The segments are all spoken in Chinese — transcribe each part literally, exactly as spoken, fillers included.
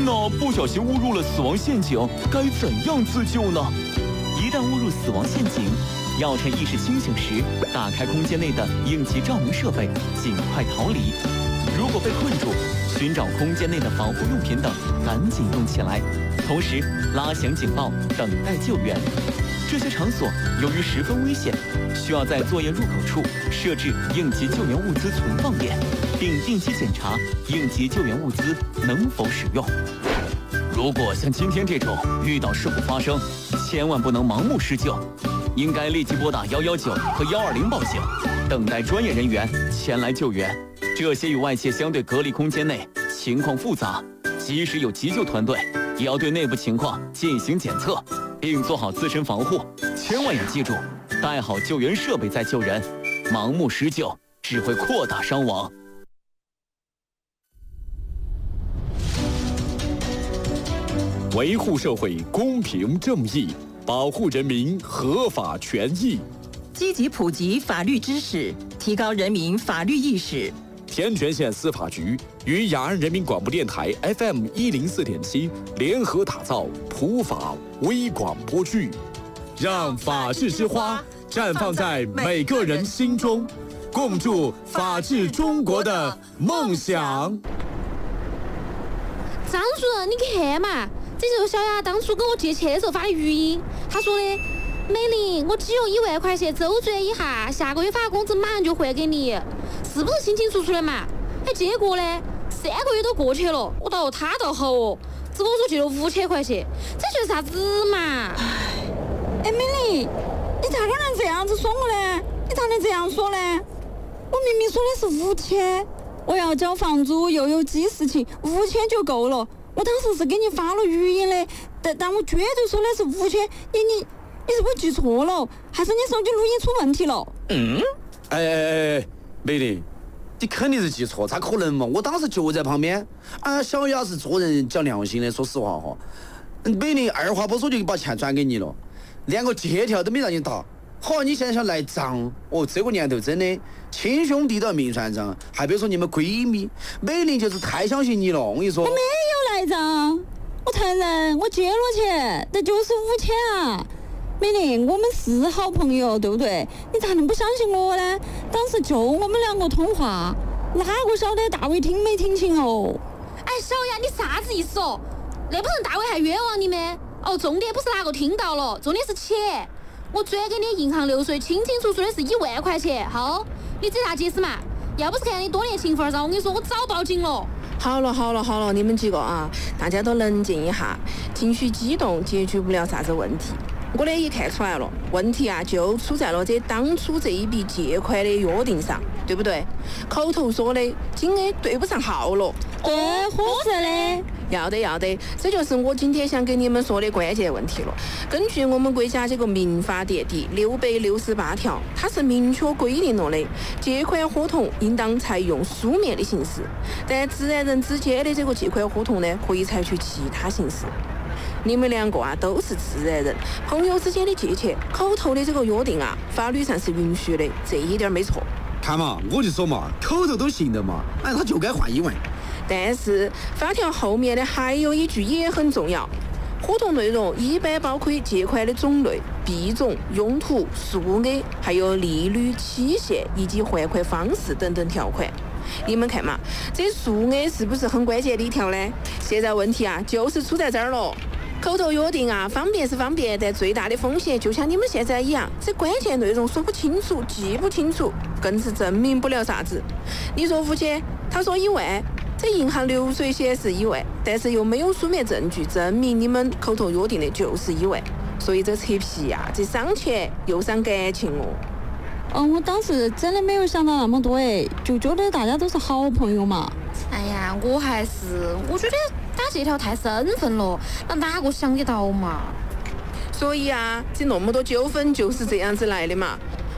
那不小心误入了死亡陷阱，该怎样自救呢？一旦误入死亡陷阱，要趁意识清醒时，打开空间内的应急照明设备，尽快逃离。如果被困住，寻找空间内的防护用品等，赶紧用起来。同时拉响警报，等待救援。这些场所由于十分危险，需要在作业入口处设置应急救援物资存放点，并定期检查应急救援物资能否使用。如果像今天这种遇到事故发生，千万不能盲目施救，应该立即拨打一一九和一二零报警，等待专业人员前来救援。这些与外界相对隔离空间内，情况复杂，即使有急救团队，也要对内部情况进行检测，并做好自身防护。千万要记住，带好救援设备再救人，盲目施救只会扩大伤亡。 维护社会公平正义，保护人民合法权益， 积极普及法律知识，提高人民法律意识。 天全县司法局与雅安人民广播电台 F M 一零四点七联合打造普法微广播剧，让法治之花绽放在每个人心中，共筑法治中国的梦想。 张主任，你看嘛，这就是小雅当初跟我借钱的时候发的语音，他说的：“美玲，我只有一万块钱，周转一下，下个月发工资马上就还给你，是不是清清楚楚的嘛？”哎，结果呢，三个月都过去了，我倒他倒好哦，只跟我说借了五千块钱，这就是啥子嘛？ 哎，美玲，你咋个能这样子说我呢？你咋能这样说呢？我明明说的是五千，我要交房租又有记事情，五千就够了。我当时是给你发了语音的，但但我绝对说的是五千，你你你是不是记错了，还是你手机录音出问题了？ 嗯，哎哎哎，美玲，你肯定是记错，咋可能嘛？我当时就在旁边。啊，小雅是做人讲良心的，说实话哈。美玲二话不说就把钱转给你了，连个借条都没让你打。好，你现在想来账？哦，这个年头真的亲兄弟都要明算账，还别说你们闺蜜，美玲就是太相信你了。我跟你说， 我没有来账，我承认我借了钱，但就是五千啊。美玲，我们是好朋友，对不对？你咋能不相信我呢？当时就我们两个通话，哪个晓得大伟听没听清哦？ 哎，小雅，你啥子意思哦？那不成大伟还冤枉你们？哦，重点不是哪个听到了，重点是钱。我转给你银行流水，清清楚楚的是一万块钱。好，你这咋解释嘛？要不是看你多年情分上，我跟你说，我早报警了。 好了好了好了，你们几个啊，大家都冷静一下，情绪激动解决不了啥子问题。我呢也看出来了，问题啊就出在了这当初这一笔借款的约定上，对不对？口头说的金额对不上号了。 对，合适的。 要得要得，这就是我今天想跟你们说的关键问题了。根据我们国家这个民法典第六百六十八条，它是明确规定了的，借款合同应当采用书面的形式，但自然人之间的这个借款合同呢，可以采取其他形式。你们两个啊都是自然人，朋友之间的借钱，口头的这个约定啊，法律上是允许的，这一点没错。 看嘛，我就说嘛，口头都行的嘛，哎，他就该换一万。 但是法条后面的还有一句也很重要，合同内容一般包括借款的种类、币种、用途、数额，还有利率、期限以及还款方式等等条款。你们看嘛，这数额是不是很关键的一条呢？现在问题啊，就是出在这儿了。口头约定啊，方便是方便，但最大的风险就像你们现在一样，这关键内容说不清楚、记不清楚，更是证明不了啥子。你说五千，他说一万。这银行流水显示一万，但是又没有书面证据证明你们口头约定的就是一万，所以这扯皮呀、啊，这伤钱又伤感情哦。 嗯，我当时真的没有想到那么多哎，就觉得大家都是好朋友嘛。 哎呀，我还是我觉得打借条太生分了，那哪个想得到嘛？ 所以啊，这那么多纠纷就是这样子来的嘛。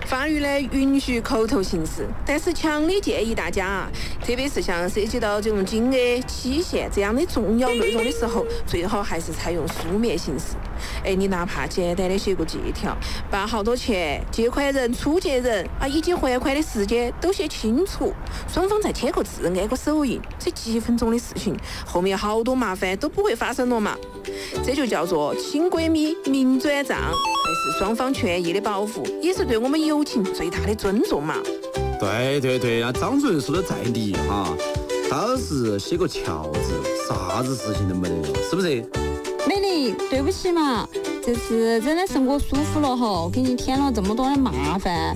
法律呢允许口头行事，但是强烈建议大家啊，特别是像涉及到这种金额、期限这样的重要内容的时候，最好还是采用书面形式。哎，你哪怕简单的写个借条，把好多钱、借款人、出借人啊以及还款的时间都写清楚，双方再签个字、按个手印，这几分钟的事情，后面好多麻烦都不会发生了嘛。这就叫做亲闺蜜明转账，还是双方权益的保护，也是对我们友情最大的尊重嘛。 对对对，那张主任说的在理哈，到时写个条子，啥子事情都没得了，是不是？ 美丽，对不起嘛，这次真的是我疏忽了吼，给你添了这么多的麻烦。